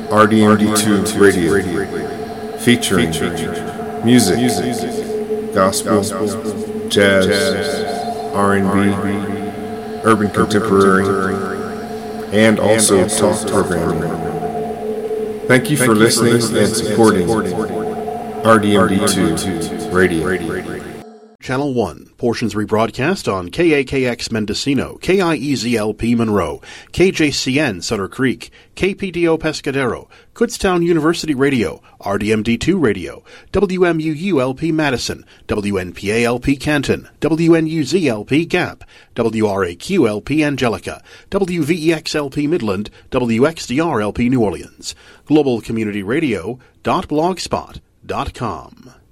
RDMD2 Radio, featuring music, gospel, jazz, R&B, urban contemporary, and also talk programming. Thank you for listening and supporting RDMD2 Radio. Channel 1, portions rebroadcast on KAKX Mendocino, KIEZLP Monroe, KJCN Sutter Creek, KPDO Pescadero, Kutztown University Radio, RDMD2 Radio, WMUULP Madison, WNPALP Canton, WNUZLP Gap, WRAQLP Angelica, WVEXLP Midland, WXDRLP New Orleans, globalcommunityradio.blogspot.com.